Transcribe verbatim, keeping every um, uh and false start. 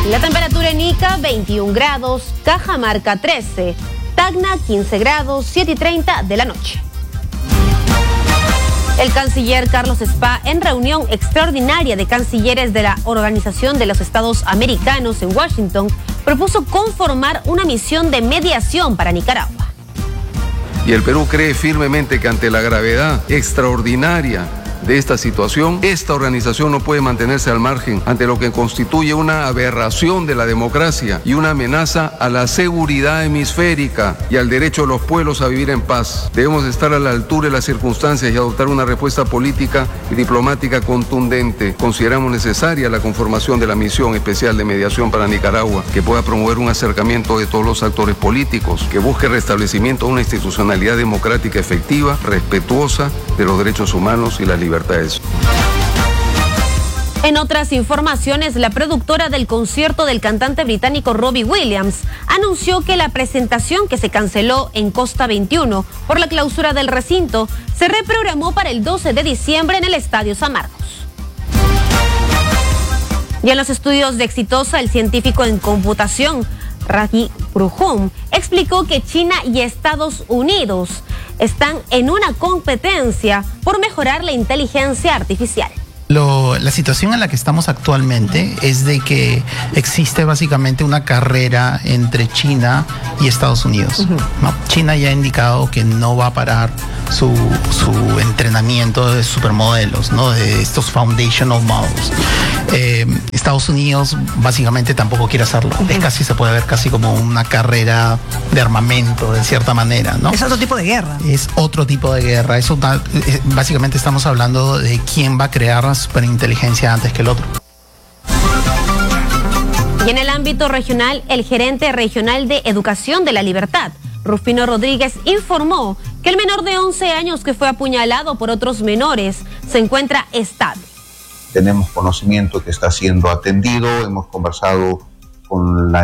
La temperatura en Ica, veintiún grados, Cajamarca, trece, Tacna, quince grados, siete y treinta de la noche. El canciller Carlos Spa, en reunión extraordinaria de cancilleres de la Organización de los Estados Americanos en Washington, propuso conformar una misión de mediación para Nicaragua. Y el Perú cree firmemente que ante la gravedad extraordinaria de esta situación, esta organización no puede mantenerse al margen ante lo que constituye una aberración de la democracia y una amenaza a la seguridad hemisférica y al derecho de los pueblos a vivir en paz. Debemos estar a la altura de las circunstancias y adoptar una respuesta política y diplomática contundente. Consideramos necesaria la conformación de la misión especial de mediación para Nicaragua, que pueda promover un acercamiento de todos los actores políticos, que busque el restablecimiento de una institucionalidad democrática efectiva, respetuosa de los derechos humanos y las libertades. En otras informaciones, la productora del concierto del cantante británico Robbie Williams anunció que la presentación que se canceló en Costa veintiuno por la clausura del recinto se reprogramó para el doce de diciembre en el Estadio San Marcos. Y en los estudios de Exitosa, el científico en computación Raji Bruhum explicó que China y Estados Unidos están en una competencia por mejorar la inteligencia artificial. Lo, la situación en la que estamos actualmente es de que existe básicamente una carrera entre China y Estados Unidos. Uh-huh. ¿no? China ya ha indicado que no va a parar su, su entrenamiento de supermodelos, ¿no? De estos foundational models. Eh, Estados Unidos básicamente tampoco quiere hacerlo. Uh-huh. Es casi, se puede ver casi como una carrera de armamento, de cierta manera, ¿no? Es otro tipo de guerra. Es otro tipo de guerra. Es una, básicamente estamos hablando de quién va a crear la superinteligencia antes que el otro. Y en el ámbito regional, el gerente regional de Educación de La Libertad, Rufino Rodríguez, informó que el menor de once años que fue apuñalado por otros menores se encuentra estable. Tenemos conocimiento que está siendo atendido, hemos conversado con la